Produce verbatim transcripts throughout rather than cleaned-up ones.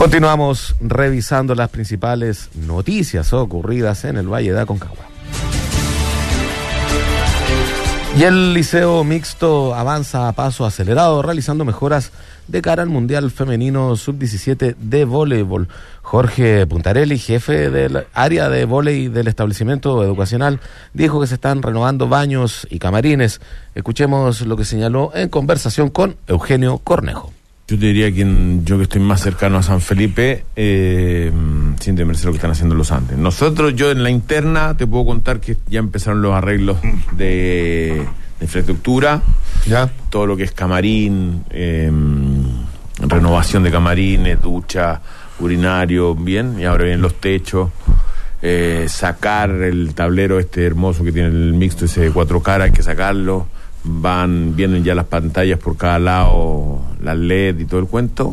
Continuamos revisando las principales noticias ocurridas en el Valle de Aconcagua. Y el Liceo Mixto avanza a paso acelerado, realizando mejoras de cara al Mundial Femenino sub diecisiete de voleibol. Jorge Puntarelli, jefe del área de voleibol del establecimiento educacional, dijo que se están renovando baños y camarines. Escuchemos lo que señaló en conversación con Eugenio Cornejo. Yo te diría que yo que estoy más cercano a San Felipe, eh, sin temerse lo que están haciendo los Andes. Nosotros, yo en la interna, te puedo contar que ya empezaron los arreglos de, de infraestructura, ya todo lo que es camarín, eh, renovación de camarines, ducha, urinario, bien, y ahora vienen los techos, eh, sacar el tablero este hermoso que tiene el mixto, ese de cuatro caras, hay que sacarlo. Van, vienen ya las pantallas por cada lado, las L E D y todo el cuento.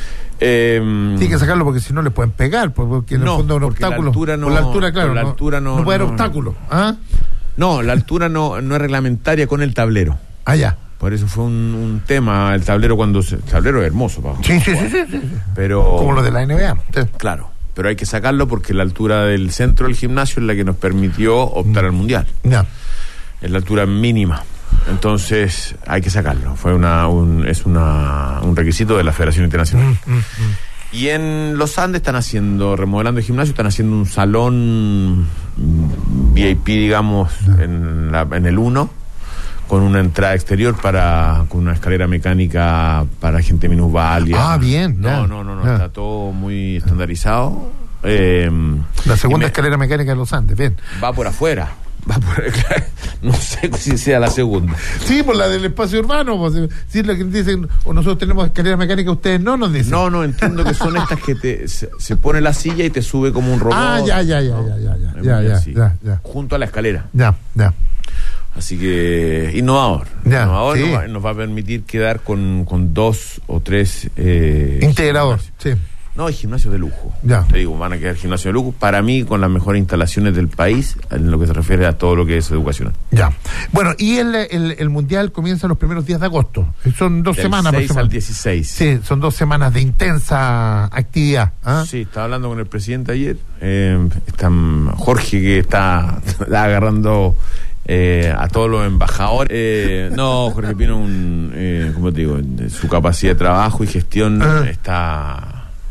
Eh, sí, hay que sacarlo porque si no le pueden pegar, porque en no, el fondo es un obstáculo. La altura no, por la altura, claro, la no, altura no, no puede haber no, obstáculo. ¿Ah? No, la altura no, no es reglamentaria con el tablero. Ah, ya. Por eso fue un, un tema, el tablero cuando se, el tablero es hermoso, Pablo. Sí, sí, sí, sí, sí. Pero como lo de la N B A. Sí. Claro, pero hay que sacarlo porque la altura del centro del gimnasio es la que nos permitió optar mm. al mundial. Ya. Es la altura mínima. Entonces hay que sacarlo. Fue una un, es una un requisito de la Federación Internacional. Mm, mm, mm. Y en los Andes están haciendo, remodelando el gimnasio, están haciendo un salón V I P, digamos, mm. en, la, en el uno, con una entrada exterior para con una escalera mecánica para gente minusválida. Ah, bien. No, ya, no, no, no, ya. Está todo muy estandarizado. Eh, la segunda me, escalera mecánica de los Andes, bien. Va por afuera. Va por, no sé si sea la segunda. Sí, por la del espacio urbano. Pues, si lo que dicen, o nosotros tenemos escalera mecánica, ustedes no nos dicen. No, no, entiendo que son estas que te se, se pone la silla y te sube como un robot. Ah, ya, ya, ya, ¿no? ya, ya, ya, ya, ya, así, ya, ya. junto a la escalera. Ya, ya. Así que innovador. Ya, innovador sí. nos, va, nos va a permitir quedar con, con dos o tres eh, integrador, sí. No, hay gimnasios de lujo. Ya. Te digo, van a quedar gimnasios de lujo. Para mí, con las mejores instalaciones del país, en lo que se refiere a todo lo que es educacional. Ya. Bueno, y el, el, el Mundial comienza los primeros días de agosto. Son dos Del semanas. seis al dieciséis. Sí, son dos semanas de intensa actividad. ¿Ah? Sí, estaba hablando con el presidente ayer. Eh, están Jorge, que está, está agarrando... Eh, a todos los embajadores. Eh, no, Jorge Pino, un, eh, ¿cómo te digo? Su capacidad de trabajo y gestión uh-huh. está...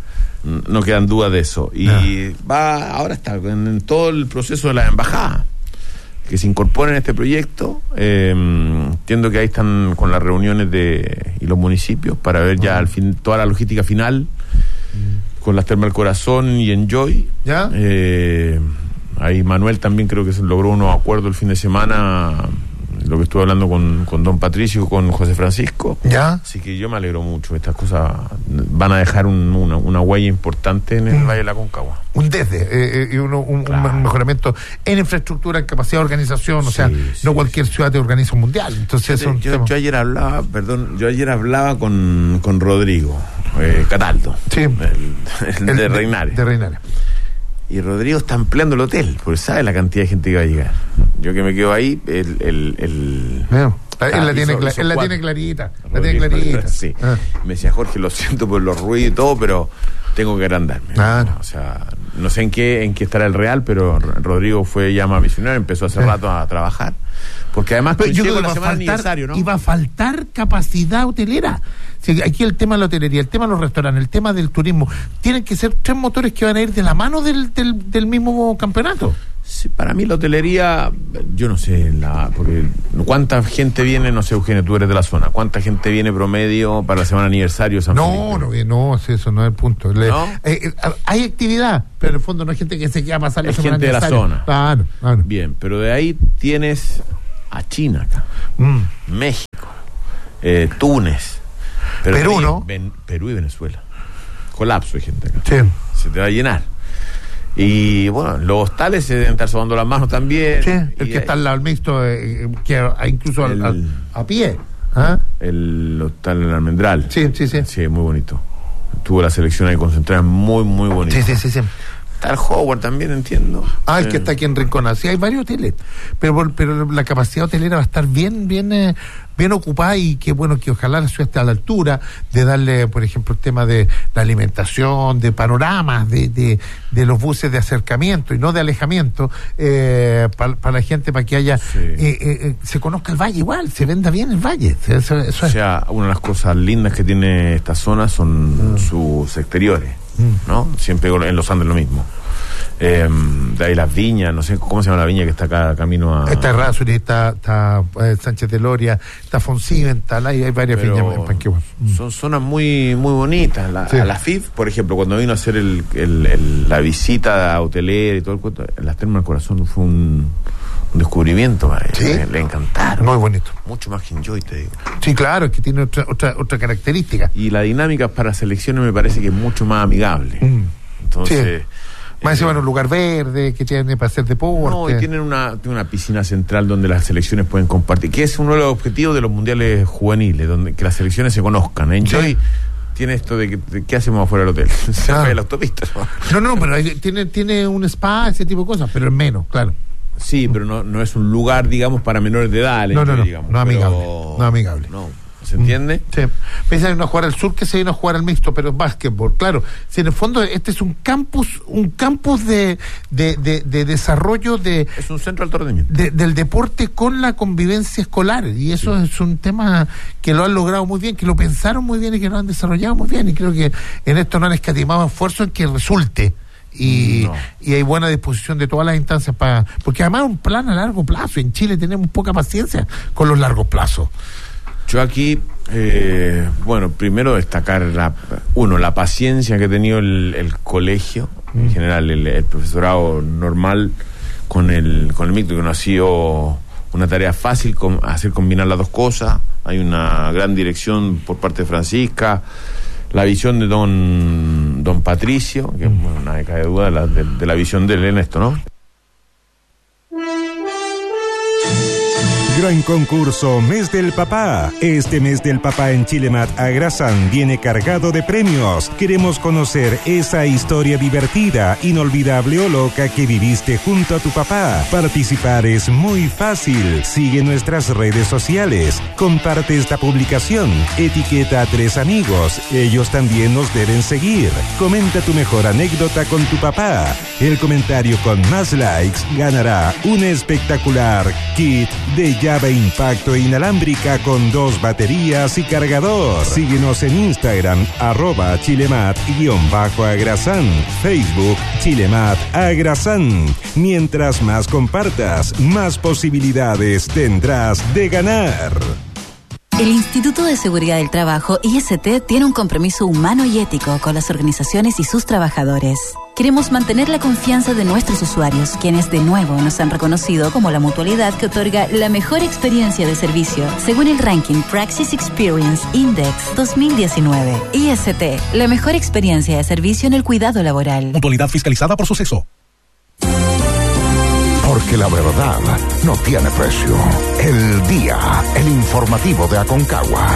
No quedan dudas de eso. Y no. va ahora está en, en todo el proceso de la embajada, que se incorpora en este proyecto. Eh, entiendo que ahí están con las reuniones de y los municipios para ver ya al fin toda la logística final, mm. con las Termas del Corazón y Enjoy. ¿Ya? Eh, ahí Manuel también creo que se logró unos acuerdos el fin de semana, lo que estuve hablando con, con don Patricio y con José Francisco. ¿Ya? Así que yo me alegro mucho. Estas cosas van a dejar un, una, una huella importante en el mm. Valle de la Aconcagua. Un desde, eh, uno, un, claro. un mejoramiento en infraestructura, en capacidad de organización. Sí, o sea, sí, no cualquier sí. ciudad te organiza un mundial. Entonces, yo, yo, yo ayer hablaba, perdón, yo ayer hablaba con, con Rodrigo eh, Cataldo, sí. el, el, el de Reinares. De, de Reinares. Y Rodrigo está ampliando el hotel, porque sabe la cantidad de gente que va a llegar. Yo que me quedo ahí, el... el, el Bueno, ah, él la, tiene, hizo, cla- hizo él la cuatro. tiene clarita. Rodrigo, la tiene clarita. Sí. Ah. Me decía, Jorge, lo siento por los ruidos y todo, pero tengo que agrandarme. Claro. O sea, no sé en qué en qué estará el Real, pero Rodrigo fue ya más visionario, empezó hace ah. rato a trabajar. Porque además coincide con la semana de aniversario, ¿no? Iba a faltar capacidad hotelera. Sí, aquí el tema de la hotelería, el tema de los restaurantes, el tema del turismo, tienen que ser tres motores que van a ir de la mano del, del, del mismo campeonato. Sí, para mí la hotelería, yo no sé, la, porque cuánta gente viene, no sé, Eugenio, tú eres de la zona, cuánta gente viene promedio para la semana de aniversario de San No, Felipe? no, no, eso no es el punto. Le, ¿No? eh, eh, hay actividad, pero en el fondo no hay gente que se queda a pasar la Es semana gente de la zona. Claro, claro. Bien, pero de ahí tienes a China acá, Mm. México, eh, Túnez, pero Perú, ahí, ¿no? ven, Perú y Venezuela. Colapso de gente acá. Sí. Se te va a llenar. Y bueno, los hostales se deben estar sobando las manos también. Sí, el y que está al lado del mixto, eh, que a, incluso el, al, al, a pie. ¿Ah? El hostal en Almendral. Sí, sí, sí. Sí, muy bonito. Tuvo la selección ahí concentrada, muy, muy bonito. Sí, sí, sí, sí. Está el Howard también, entiendo. Ah, el eh. que está aquí en Rincón. Sí, hay varios hoteles, pero pero la capacidad hotelera va a estar bien bien eh, bien ocupada, y que bueno, que ojalá la ciudad esté a la altura de darle, por ejemplo, el tema de la alimentación, de panoramas, de de, de los buses de acercamiento y no de alejamiento, eh, para pa la gente, para que haya sí. eh, eh, se conozca el valle igual, se venda bien el valle. Eso, eso O es. sea, una de las cosas lindas que tiene esta zona son mm. sus exteriores, mm. ¿no? Siempre en los Andes lo mismo. Eh, de ahí las viñas, no sé cómo se llama la viña que está acá camino a... Está Errázuriz, está, está eh, Sánchez de Loria, está Fonsivental, hay, hay varias Pero viñas en Panquehue. Son zonas muy muy bonitas. La, Sí. A la F I F, por ejemplo, cuando vino a hacer el, el, el, la visita hotelera y todo el cuento, las Termas del Corazón fue un, un descubrimiento. A él. ¿Sí? Le, le encantaron. Muy bonito. Mucho más que Enjoy, te digo. Sí, claro, es que tiene otra otra, otra característica. Y la dinámica para selecciones me parece que es mucho más amigable. Mm. Entonces... Sí. Más encima en un lugar verde, que tiene para hacer deporte. No, y tienen una, tienen una piscina central donde las selecciones pueden compartir, que es uno de los objetivos de los mundiales juveniles, donde que las selecciones se conozcan. Enjoy sí. tiene esto de que de, ¿qué hacemos afuera del hotel? Se ah. fue de la autopista. No, no, pero hay, tiene, tiene un spa, ese tipo de cosas, pero es menos, claro. Sí, pero no, no es un lugar, digamos, para menores de edad. No, no, no, digamos, no amigable. Pero, no amigable. No. ¿Se entiende? Sí. Piensan en a jugar al sur que se viene a jugar al mixto, pero es básquetbol. Claro, si en el fondo este es un campus, un campus de, de, de, de desarrollo de... Es un centro de alto rendimiento. De, del deporte con la convivencia escolar. Y eso sí. es un tema que lo han logrado muy bien, que lo pensaron muy bien y que lo han desarrollado muy bien. Y creo que en esto no han escatimado esfuerzo en que resulte. Y, no. y hay buena disposición de todas las instancias para... Porque además es un plan a largo plazo. En Chile tenemos poca paciencia con los largos plazos. Yo aquí, eh, bueno, primero destacar, la, uno, la paciencia que ha tenido el, el colegio, mm. en general, el, el profesorado normal con el con el mixto, que no ha sido una tarea fácil com, hacer combinar las dos cosas. Hay una gran dirección por parte de Francisca, la visión de don don Patricio, que mm. bueno, nadie cae de duda de la, de, de la visión de él en esto, ¿no? Gran concurso Mes del Papá. Este Mes del Papá en Chilemat Agrasan viene cargado de premios. Queremos conocer esa historia divertida, inolvidable o loca que viviste junto a tu papá. Participar es muy fácil. Sigue nuestras redes sociales. Comparte esta publicación. Etiqueta a tres amigos. Ellos también nos deben seguir. Comenta tu mejor anécdota con tu papá. El comentario con más likes ganará un espectacular kit de llave impacto inalámbrica con dos baterías y cargador. Síguenos en Instagram, arroba chilemat-agrasan, Facebook Chilemat Agrasan. Mientras más compartas, más posibilidades tendrás de ganar. El Instituto de Seguridad del Trabajo, I S T, tiene un compromiso humano y ético con las organizaciones y sus trabajadores. Queremos mantener la confianza de nuestros usuarios, quienes de nuevo nos han reconocido como la mutualidad que otorga la mejor experiencia de servicio, según el ranking Praxis Experience Index dos mil diecinueve. I S T, la mejor experiencia de servicio en el cuidado laboral. Mutualidad fiscalizada por Suceso. Porque la verdad no tiene precio. El día, el informativo de Aconcagua.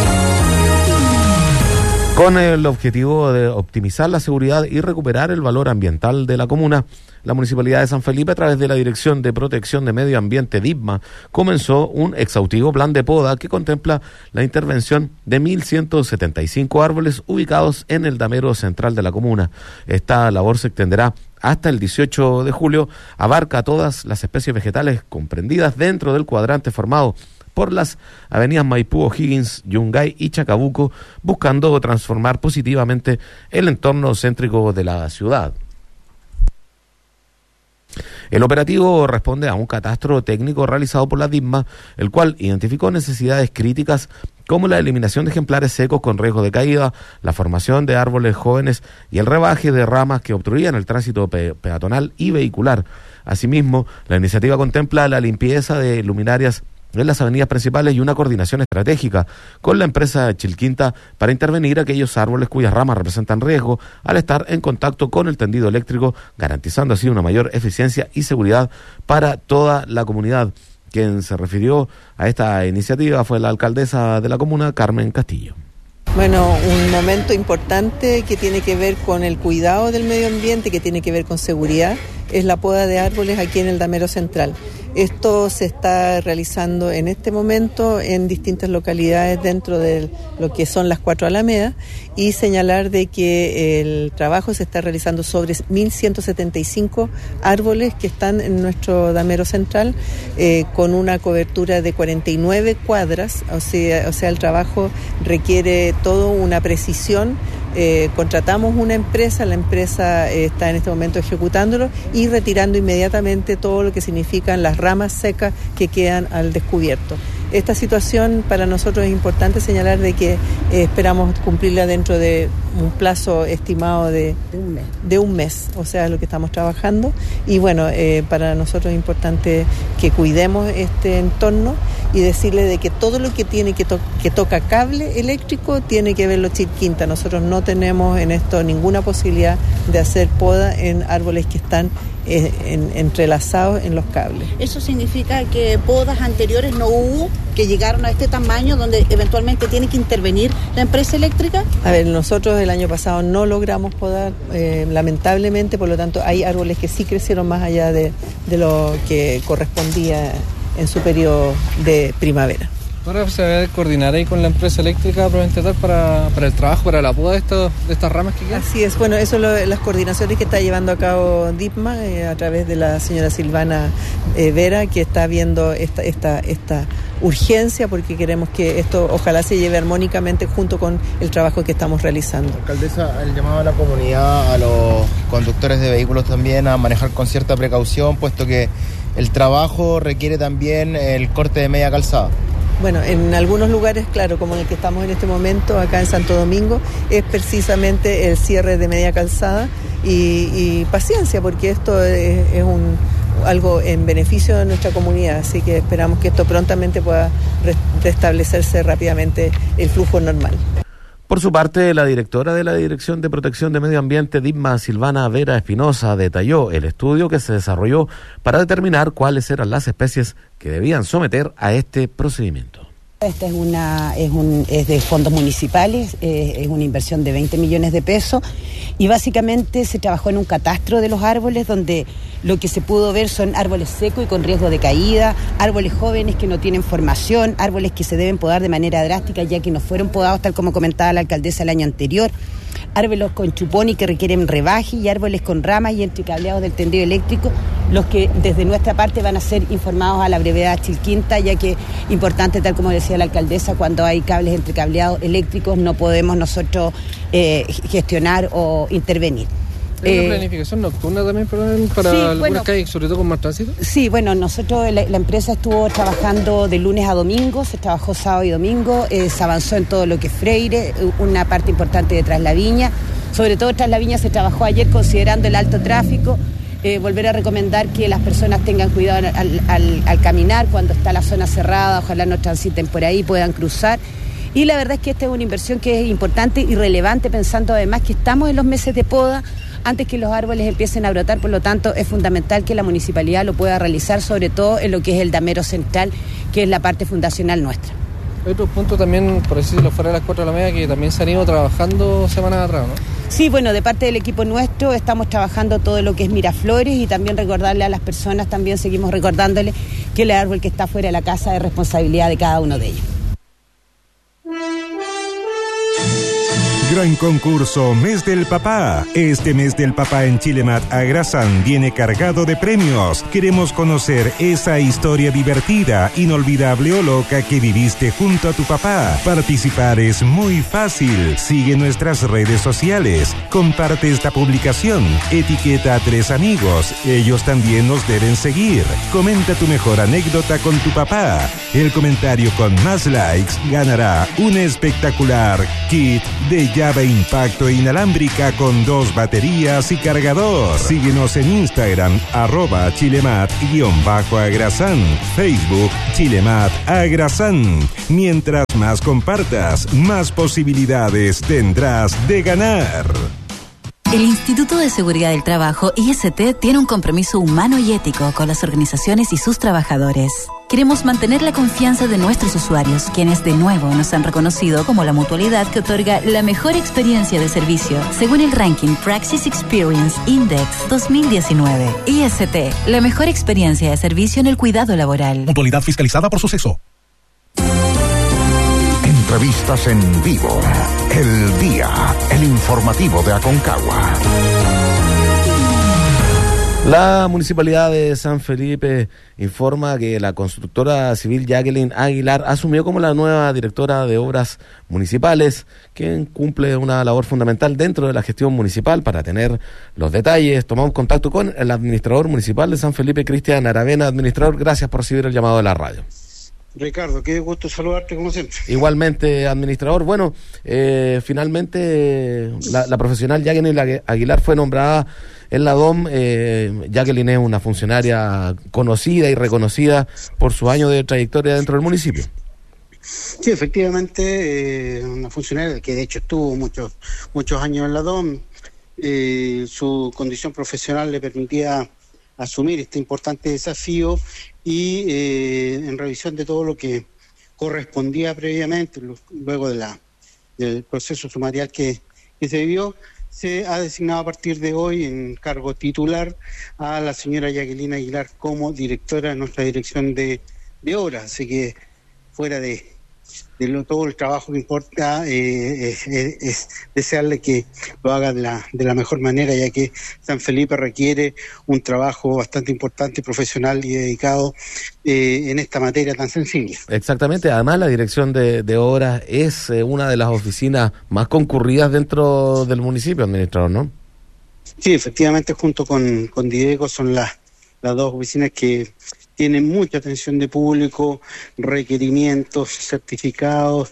Con el objetivo de optimizar la seguridad y recuperar el valor ambiental de la comuna, la Municipalidad de San Felipe, a través de la Dirección de Protección de Medio Ambiente, D I P M A, comenzó un exhaustivo plan de poda que contempla la intervención de mil ciento setenta y cinco árboles ubicados en el damero central de la comuna. Esta labor se extenderá hasta el dieciocho de julio, abarca todas las especies vegetales comprendidas dentro del cuadrante formado por las avenidas Maipú, O'Higgins, Yungay y Chacabuco, buscando transformar positivamente el entorno céntrico de la ciudad. El operativo responde a un catastro técnico realizado por la D I P M A, el cual identificó necesidades críticas como la eliminación de ejemplares secos con riesgo de caída, la formación de árboles jóvenes y el rebaje de ramas que obstruían el tránsito pe- peatonal y vehicular. Asimismo, la iniciativa contempla la limpieza de luminarias en las avenidas principales y una coordinación estratégica con la empresa Chilquinta para intervenir aquellos árboles cuyas ramas representan riesgo al estar en contacto con el tendido eléctrico, garantizando así una mayor eficiencia y seguridad para toda la comunidad. Quien se refirió a esta iniciativa fue la alcaldesa de la comuna, Carmen Castillo. Bueno, un momento importante que tiene que ver con el cuidado del medio ambiente, que tiene que ver con seguridad, es la poda de árboles aquí en el Damero Central. Esto se está realizando en este momento en distintas localidades dentro de lo que son las cuatro alamedas, y señalar de que el trabajo se está realizando sobre mil ciento setenta y cinco árboles que están en nuestro Damero Central, eh, con una cobertura de cuarenta y nueve cuadras, o sea, o sea el trabajo requiere toda una precisión. Eh, contratamos una empresa, la empresa eh, está en este momento ejecutándolo y retirando inmediatamente todo lo que significan las ramas secas que quedan al descubierto. Esta situación para nosotros es importante señalar de que eh, esperamos cumplirla dentro de un plazo estimado de, de, un mes. de un mes, o sea, lo que estamos trabajando. Y bueno, eh, para nosotros es importante que cuidemos este entorno y decirle de que todo lo que tiene que, to- que toca cable eléctrico tiene que verlo Chilquinta. Nosotros no tenemos en esto ninguna posibilidad de hacer poda en árboles que están eh, en, entrelazados en los cables. ¿Eso significa que podas anteriores no hubo, que llegaron a este tamaño donde eventualmente tiene que intervenir la empresa eléctrica? A ver, nosotros el año pasado no logramos podar, eh, lamentablemente, por lo tanto hay árboles que sí crecieron más allá de, de lo que correspondía en su periodo de primavera. Ahora se debe coordinar ahí con la empresa eléctrica Proventetal para, para el trabajo, para la poda de, estos, de estas ramas que quedan. Así es, bueno, eso es lo, las coordinaciones que está llevando a cabo DIPMA eh, a través de la señora Silvana eh, Vera, que está viendo esta, esta, esta urgencia, porque queremos que esto ojalá se lleve armónicamente junto con el trabajo que estamos realizando. Alcaldesa, el llamado a la comunidad, a los conductores de vehículos también a manejar con cierta precaución, puesto que el trabajo requiere también el corte de media calzada. Bueno, en algunos lugares, claro, como en el que estamos en este momento, acá en Santo Domingo, es precisamente el cierre de media calzada y, y paciencia, porque esto es, es un, algo en beneficio de nuestra comunidad, así que esperamos que esto prontamente pueda restablecerse rápidamente el flujo normal. Por su parte, la directora de la Dirección de Protección de Medio Ambiente, DIPMA, Silvana Vera Espinosa, detalló el estudio que se desarrolló para determinar cuáles eran las especies que debían someter a este procedimiento. Esta es una es un es de fondos municipales, eh, es una inversión de veinte millones de pesos y básicamente se trabajó en un catastro de los árboles donde lo que se pudo ver son árboles secos y con riesgo de caída, árboles jóvenes que no tienen formación, árboles que se deben podar de manera drástica ya que no fueron podados tal como comentaba la alcaldesa el año anterior, árboles con chupón y que requieren rebaje y árboles con ramas y entrecableados del tendido eléctrico, los que desde nuestra parte van a ser informados a la brevedad Chilquinta, ya que importante, tal como decía la alcaldesa, cuando hay cables entrecableados eléctricos no podemos nosotros eh, gestionar o intervenir. ¿Hay una Eh, planificación nocturna también para, para sí, algunas bueno, calles, sobre todo con más tránsito? Sí, bueno, nosotros, la, la empresa estuvo trabajando de lunes a domingo, se trabajó sábado y domingo, eh, se avanzó en todo lo que es Freire, una parte importante de Tras la Viña, sobre todo Tras la Viña se trabajó ayer considerando el alto tráfico, eh, volver a recomendar que las personas tengan cuidado al, al, al caminar, cuando está la zona cerrada, ojalá no transiten por ahí, puedan cruzar. Y la verdad es que esta es una inversión que es importante y relevante, pensando además que estamos en los meses de poda, antes que los árboles empiecen a brotar, por lo tanto es fundamental que la municipalidad lo pueda realizar, sobre todo en lo que es el Damero Central, que es la parte fundacional nuestra. Hay otros puntos también, por decirlo, fuera de las cuatro de la media, que también se han ido trabajando semanas atrás, ¿no? Sí, bueno, de parte del equipo nuestro estamos trabajando todo lo que es Miraflores y también recordarle a las personas, también seguimos recordándole que el árbol que está fuera de la casa es responsabilidad de cada uno de ellos. Gran concurso Mes del Papá. Este Mes del Papá en Chilemat Agrasan viene cargado de premios. Queremos conocer esa historia divertida, inolvidable o loca que viviste junto a tu papá. Participar es muy fácil. Sigue nuestras redes sociales. Comparte esta publicación. Etiqueta a tres amigos. Ellos también nos deben seguir. Comenta tu mejor anécdota con tu papá. El comentario con más likes ganará un espectacular kit de llave impacto inalámbrica con dos baterías y cargador. Síguenos en Instagram, arroba chilemat-agrasan, Facebook Chilemat Agrasan. Mientras más compartas, más posibilidades tendrás de ganar. El Instituto de Seguridad del Trabajo, I S T, tiene un compromiso humano y ético con las organizaciones y sus trabajadores. Queremos mantener la confianza de nuestros usuarios, quienes de nuevo nos han reconocido como la mutualidad que otorga la mejor experiencia de servicio, según el ranking Praxis Experience Index dos mil diecinueve. I S T, la mejor experiencia de servicio en el cuidado laboral. Mutualidad fiscalizada por Suceso. Entrevistas en vivo. El Día, el informativo de Aconcagua. La Municipalidad de San Felipe informa que la constructora civil Jacqueline Aguilar asumió como la nueva directora de obras municipales, quien cumple una labor fundamental dentro de la gestión municipal. Para tener los detalles, tomamos contacto con el administrador municipal de San Felipe, Cristian Aravena. Administrador, gracias por recibir el llamado de la radio. Ricardo, qué gusto saludarte como siempre. Igualmente, administrador. Bueno, eh, finalmente la, la profesional Jacqueline Aguilar fue nombrada en la D O M. eh, Jacqueline es una funcionaria conocida y reconocida por sus años de trayectoria dentro del municipio. Sí, efectivamente, eh, una funcionaria que de hecho estuvo muchos muchos años en la D O M. Eh, su condición profesional le permitía asumir este importante desafío y eh, en revisión de todo lo que correspondía previamente, luego de la del proceso sumarial que, que se vivió, se ha designado a partir de hoy en cargo titular a la señora Jacqueline Aguilar como directora de nuestra dirección de, de obras. Así que fuera de, de lo, todo el trabajo que importa, eh, es, es, es desearle que lo haga de la, de la mejor manera, ya que San Felipe requiere un trabajo bastante importante, profesional y dedicado eh, en esta materia tan sensible. Exactamente, además la dirección de, de obras es eh, una de las oficinas más concurridas dentro del municipio, administrador, ¿no? Sí, efectivamente, junto con, con Diego son las, las dos oficinas que tienen mucha atención de público, requerimientos, certificados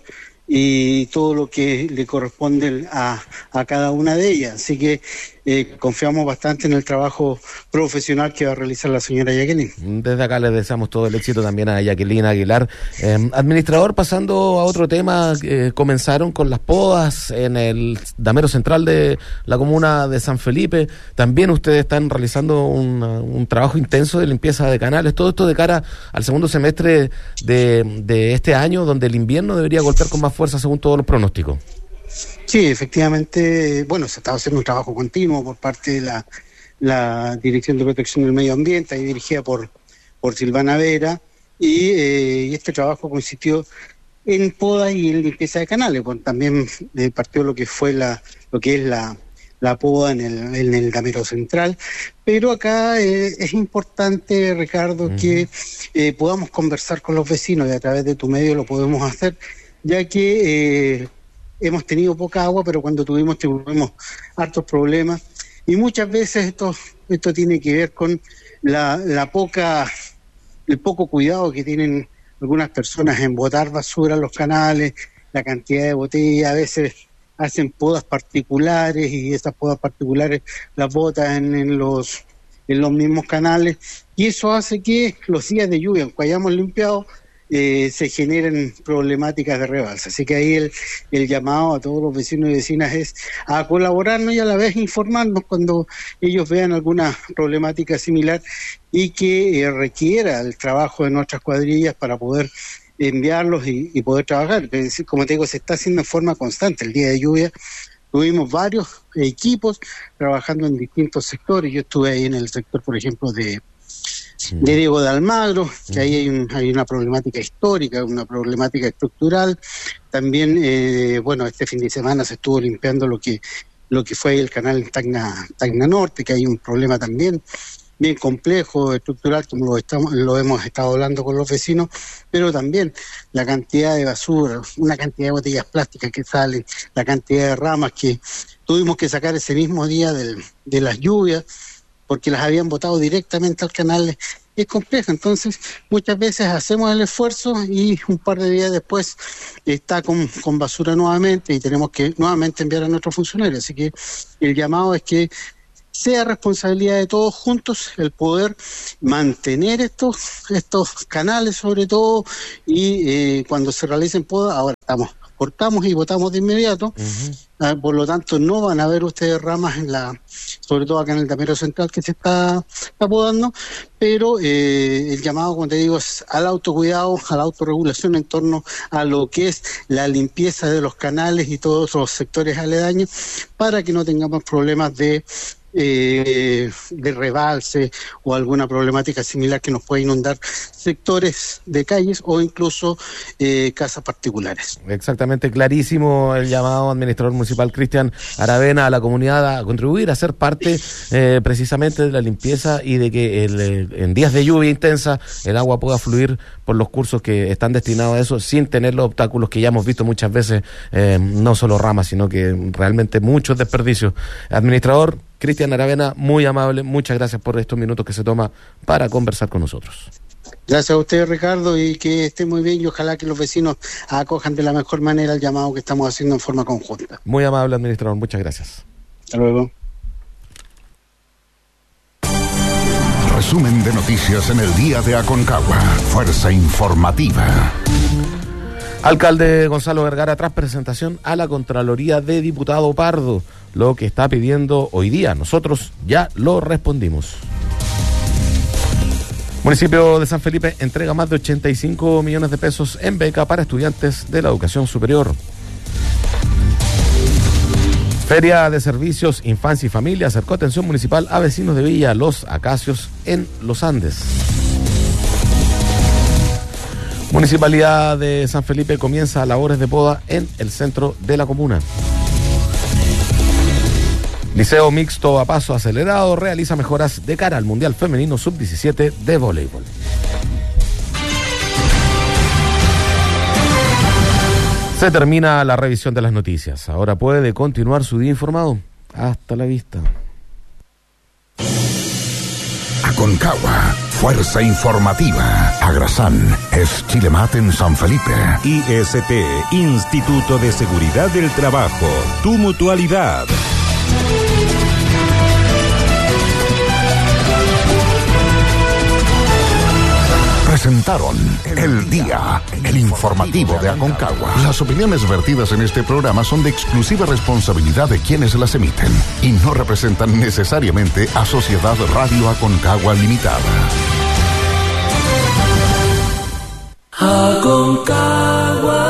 y todo lo que le corresponde a, a cada una de ellas. Así que eh, confiamos bastante en el trabajo profesional que va a realizar la señora Jacqueline. Desde acá les deseamos todo el éxito también a Jacqueline Aguilar. Eh, administrador, pasando a otro tema, eh, comenzaron con las podas en el damero central de la comuna de San Felipe. También ustedes están realizando un, un trabajo intenso de limpieza de canales. Todo esto de cara al segundo semestre de, de este año, donde el invierno debería golpear con más fuerza según todos los pronósticos. Sí, efectivamente, bueno, se estaba haciendo un trabajo continuo por parte de la, la Dirección de Protección del Medio Ambiente, ahí dirigida por, por Silvana Vera, y, eh, y este trabajo consistió en poda y en limpieza de canales. Bueno, también eh, partió lo que fue la, lo que es la, la poda en el, en el damero central, pero acá eh, es importante, Ricardo, uh-huh. que eh, podamos conversar con los vecinos, y a través de tu medio lo podemos hacer, ya que eh, hemos tenido poca agua, pero cuando tuvimos tuvimos hartos problemas, y muchas veces esto esto tiene que ver con la, la poca el poco cuidado que tienen algunas personas en botar basura en los canales, la cantidad de botellas. A veces hacen podas particulares y esas podas particulares las botan en, en los en los mismos canales, y eso hace que los días de lluvia, aunque hayamos limpiado, Eh, se generen problemáticas de rebalsa. Así que ahí el, el llamado a todos los vecinos y vecinas es a colaborarnos y a la vez informarnos cuando ellos vean alguna problemática similar y que eh, requiera el trabajo de nuestras cuadrillas para poder enviarlos y, y poder trabajar. Es decir, como te digo, se está haciendo en forma constante. El día de lluvia tuvimos varios equipos trabajando en distintos sectores. Yo estuve ahí en el sector, por ejemplo, de de Diego de Almagro, que ahí hay, un, hay una problemática histórica, una problemática estructural. También, eh, bueno, este fin de semana se estuvo limpiando lo que lo que fue el canal Tacna, Tacna Norte, que hay un problema también bien complejo, estructural, como lo, estamos, lo hemos estado hablando con los vecinos, pero también la cantidad de basura, una cantidad de botellas plásticas que salen, la cantidad de ramas que tuvimos que sacar ese mismo día del, de las lluvias, porque las habían botado directamente al canal, es complejo. Entonces muchas veces hacemos el esfuerzo y un par de días después está con, con basura nuevamente y tenemos que nuevamente enviar a nuestros funcionarios. Así que el llamado es que sea responsabilidad de todos juntos el poder mantener estos estos canales, sobre todo, y eh, cuando se realicen podas, ahora estamos cortamos y botamos de inmediato. Uh-huh. Ah, por lo tanto, no van a ver ustedes ramas en la, sobre todo acá en el damero central que se está, está podando, pero eh, el llamado, como te digo, es al autocuidado, a la autorregulación en torno a lo que es la limpieza de los canales y todos los sectores aledaños, para que no tengamos problemas de Eh, de rebalse o alguna problemática similar que nos pueda inundar sectores de calles o incluso eh, casas particulares. Exactamente, clarísimo el llamado administrador municipal Cristian Aravena a la comunidad a contribuir, a ser parte eh, precisamente de la limpieza y de que el, en días de lluvia intensa el agua pueda fluir por los cursos que están destinados a eso sin tener los obstáculos que ya hemos visto muchas veces, eh, no solo ramas, sino que realmente muchos desperdicios. Administrador Cristian Aravena, muy amable, muchas gracias por estos minutos que se toma para conversar con nosotros. Gracias a usted, Ricardo, y que esté muy bien y ojalá que los vecinos acojan de la mejor manera el llamado que estamos haciendo en forma conjunta. Muy amable, administrador, muchas gracias. Hasta luego. Resumen de noticias en el día de Aconcagua. Fuerza informativa. Alcalde Gonzalo Vergara, tras presentación a la Contraloría de Diputado Pardo, lo que está pidiendo hoy día. Nosotros ya lo respondimos. Municipio de San Felipe entrega más de ochenta y cinco millones de pesos en beca para estudiantes de la educación superior. Feria de Servicios, Infancia y Familia acercó atención municipal a vecinos de Villa Los Acacios en Los Andes. Municipalidad de San Felipe comienza labores de poda en el centro de la comuna. Liceo Mixto a Paso Acelerado realiza mejoras de cara al Mundial Femenino sub diecisiete de voleibol. Se termina la revisión de las noticias. Ahora puede continuar su día informado. Hasta la vista. Aconcagua, fuerza informativa. Agrasan es Chilemat en San Felipe. I S T, Instituto de Seguridad del Trabajo. Tu mutualidad. Presentaron El Día, el informativo de Aconcagua. Las opiniones vertidas en este programa son de exclusiva responsabilidad de quienes las emiten y no representan necesariamente a Sociedad Radio Aconcagua Limitada. Aconcagua.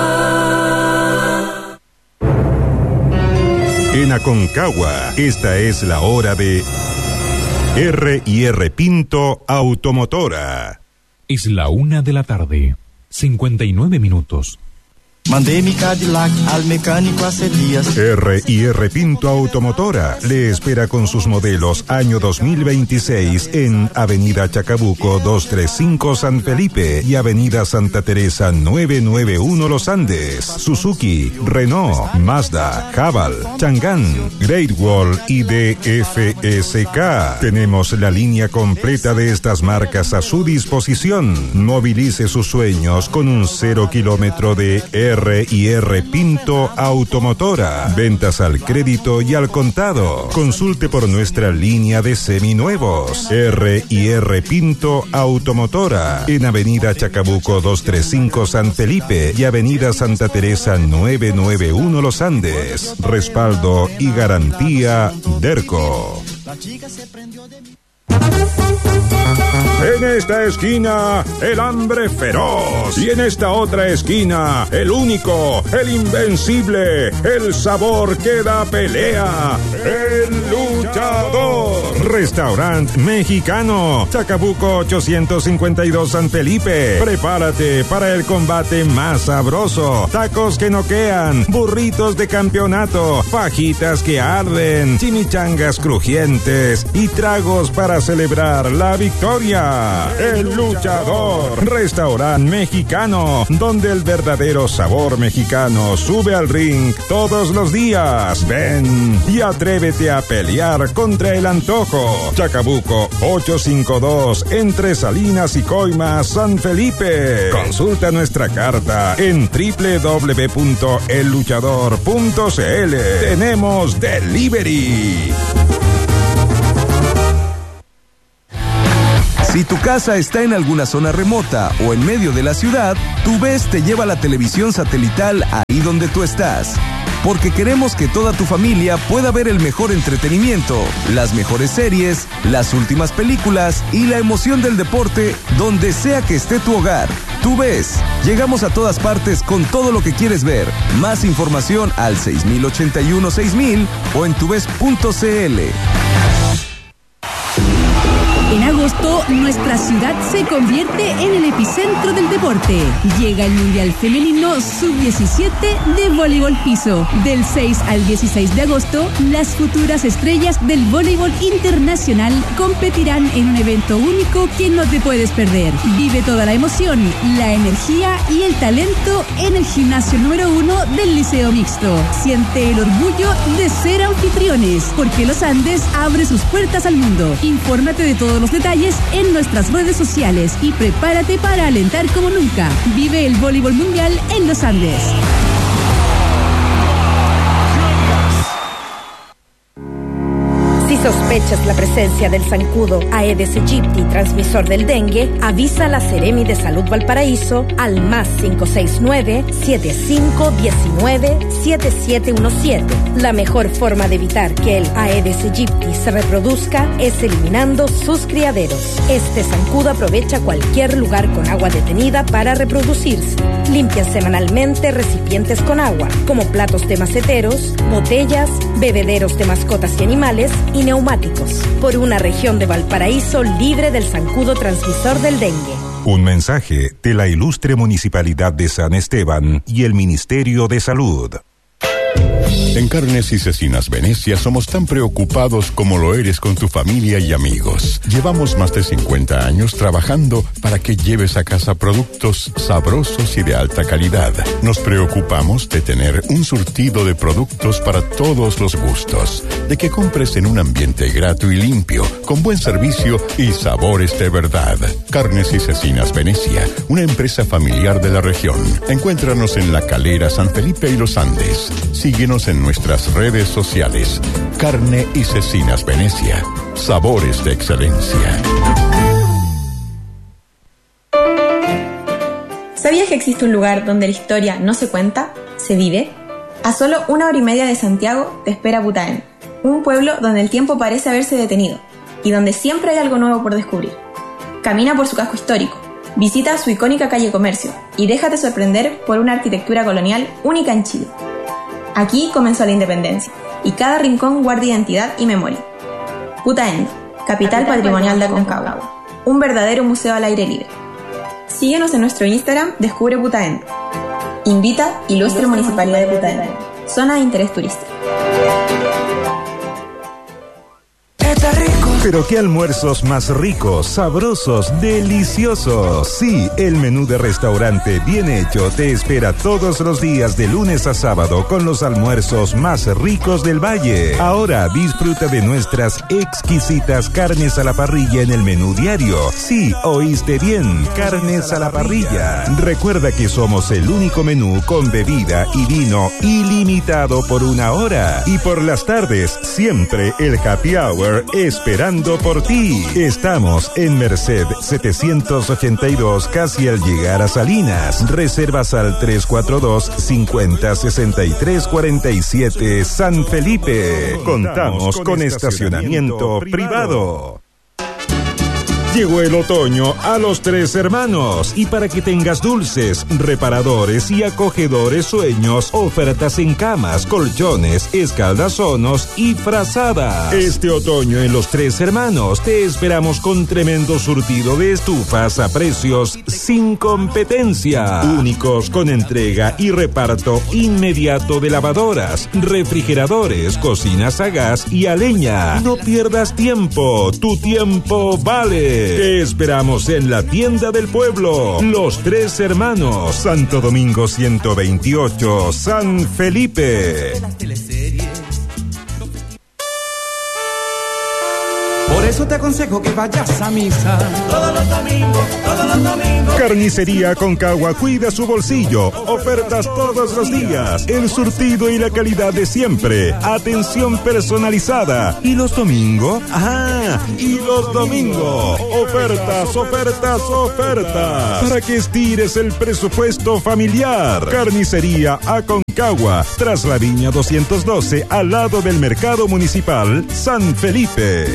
En Aconcagua, esta es la hora de R y R Pinto Automotora. Es la una de la tarde, cincuenta y nueve minutos. Mandé mi Cadillac al mecánico hace días. R y R Pinto Automotora le espera con sus modelos año dos mil veintiséis en Avenida Chacabuco doscientos treinta y cinco San Felipe y Avenida Santa Teresa novecientos noventa y uno Los Andes. Suzuki, Renault, Mazda, Haval, Chang'an, Great Wall y D F S K. Tenemos la línea completa de estas marcas a su disposición. Movilice sus sueños con un cero kilómetro de R R y R Pinto Automotora. Ventas al crédito y al contado. Consulte por nuestra línea de seminuevos. R y R Pinto Automotora. En Avenida Chacabuco doscientos treinta y cinco San Felipe y Avenida Santa Teresa novecientos noventa y uno Los Andes. Respaldo y garantía DERCO. La chica se prendió de mí. En esta esquina, el hambre feroz. Y en esta otra esquina, el único, el invencible, el sabor que da pelea, el luchador. Restaurante Mexicano, Chacabuco ochocientos cincuenta y dos San Felipe. Prepárate para el combate más sabroso. Tacos que noquean, burritos de campeonato, fajitas que arden, chimichangas crujientes y tragos para celebrar la victoria. El luchador. Restaurante Mexicano, donde el verdadero sabor mexicano sube al ring todos los días. Ven y atrévete a pelear contra el antojo. Chacabuco ochocientos cincuenta y dos, entre Salinas y Coimas, San Felipe. Consulta nuestra carta en doble u doble u doble u punto el luchador punto c l. Tenemos delivery. Si tu casa está en alguna zona remota o en medio de la ciudad, TuVes te lleva la televisión satelital ahí donde tú estás. Porque queremos que toda tu familia pueda ver el mejor entretenimiento, las mejores series, las últimas películas y la emoción del deporte donde sea que esté tu hogar. TuVes. Llegamos a todas partes con todo lo que quieres ver. Más información al seis mil ochenta y uno seis mil o en tuves punto cl. En agosto, nuestra ciudad se convierte en el epicentro del deporte. Llega el Mundial Femenino sub diecisiete de voleibol piso. Del seis al dieciséis de agosto, las futuras estrellas del voleibol internacional competirán en un evento único que no te puedes perder. Vive toda la emoción, la energía y el talento en el gimnasio número uno del Liceo Mixto. Siente el orgullo de ser anfitriones, porque Los Andes abre sus puertas al mundo. Infórmate de todos los detalles en nuestras redes sociales y prepárate para alentar como nunca. Vive el voleibol mundial en Los Andes. Si sospechas la presencia del zancudo Aedes aegypti, transmisor del dengue, avisa a la Seremi de Salud Valparaíso al más cinco seis nueve, siete cinco uno nueve, siete siete uno siete. La mejor forma de evitar que el Aedes aegypti se reproduzca es eliminando sus criaderos. Este zancudo aprovecha cualquier lugar con agua detenida para reproducirse. Limpia semanalmente recipientes con agua, como platos de maceteros, botellas, bebederos de mascotas y animales y neumáticos, por una región de Valparaíso libre del zancudo transmisor del dengue. Un mensaje de la ilustre Municipalidad de San Esteban y el Ministerio de Salud. En Carnes y Cecinas Venecia somos tan preocupados como lo eres con tu familia y amigos. Llevamos más de cincuenta años trabajando para que lleves a casa productos sabrosos y de alta calidad. Nos preocupamos de tener un surtido de productos para todos los gustos, de que compres en un ambiente grato y limpio, con buen servicio y sabores de verdad. Carnes y Cecinas Venecia, una empresa familiar de la región. Encuéntranos en La Calera, San Felipe y Los Andes. Síguenos en nuestras redes sociales. Carne y Cecinas Venecia. Sabores de excelencia. ¿Sabías que existe un lugar donde la historia no se cuenta, se vive? A solo una hora y media de Santiago te espera Putaén, un pueblo donde el tiempo parece haberse detenido y donde siempre hay algo nuevo por descubrir. Camina por su casco histórico, visita su icónica calle Comercio y déjate sorprender por una arquitectura colonial única en Chile. Aquí comenzó la independencia y cada rincón guarda identidad y memoria. Putaendo, capital patrimonial de Aconcagua, un verdadero museo al aire libre. Síguenos en nuestro Instagram, Descubre Putaendo. Invita Ilustre Municipalidad de Putaendo, zona de interés turístico. Pero qué almuerzos más ricos, sabrosos, deliciosos. Sí, el menú de restaurante bien hecho te espera todos los días de lunes a sábado con los almuerzos más ricos del valle. Ahora disfruta de nuestras exquisitas carnes a la parrilla en el menú diario. Sí, oíste bien, carnes a la parrilla. Recuerda que somos el único menú con bebida y vino ilimitado por una hora. Y por las tardes, siempre el happy hour esperando por ti. Estamos en Merced setecientos ochenta y dos, casi al llegar a Salinas. Reservas al tres cuatro dos, cincuenta, sesenta y tres cuarenta y siete San Felipe. Contamos con estacionamiento privado. Llegó el otoño a Los Tres Hermanos y para que tengas dulces, reparadores y acogedores sueños, ofertas en camas, colchones, escaldazonos y frazadas. Este otoño en Los Tres Hermanos te esperamos con tremendo surtido de estufas a precios sin competencia. Únicos con entrega y reparto inmediato de lavadoras, refrigeradores, cocinas a gas y a leña. No pierdas tiempo, tu tiempo vale. Te esperamos en la tienda del pueblo, Los Tres Hermanos, Santo Domingo ciento veintiocho, San Felipe. Por Por eso te aconsejo que vayas a misa todos los domingos, todos los domingos. Carnicería Aconcagua cuida su bolsillo. Ofertas todos los días. El surtido y la calidad de siempre. Atención personalizada. ¿Y los domingos? Ah, y los domingos. Ofertas, ofertas, ofertas. Para que estires el presupuesto familiar. Carnicería Aconcagua. Tras la Viña doscientos doce, al lado del Mercado Municipal San Felipe.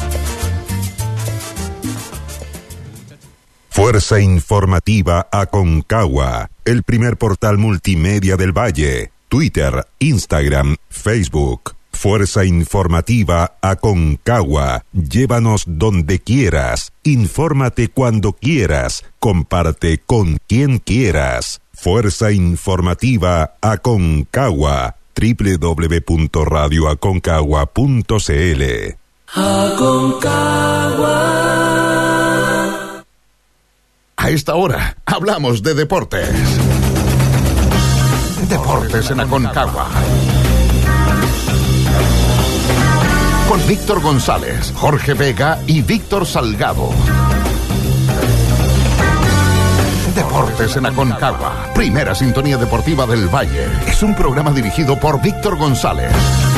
Fuerza Informativa Aconcagua, el primer portal multimedia del Valle. Twitter, Instagram, Facebook. Fuerza Informativa Aconcagua. Llévanos donde quieras. Infórmate cuando quieras. Comparte con quien quieras. Fuerza Informativa Aconcagua. doble u doble u doble u punto radio aconcagua punto c l. Aconcagua. A esta hora hablamos de deportes. Deportes en Aconcagua. Con Víctor González, Jorge Vega y Víctor Salgado. Deportes en Aconcagua, primera sintonía deportiva del Valle. Es un programa dirigido por Víctor González.